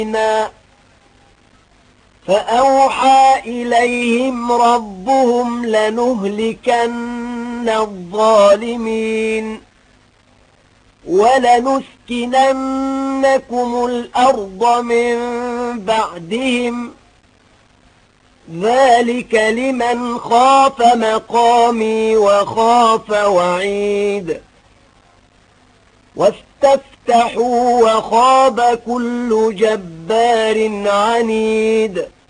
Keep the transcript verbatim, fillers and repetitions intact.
فأوحى إليهم ربهم لنهلكن الظالمين ولنسكننكم الأرض من بعدهم ذلك لمن خاف مقامي وخاف وعيد واستفتحوا وخاب كل جبار عنيد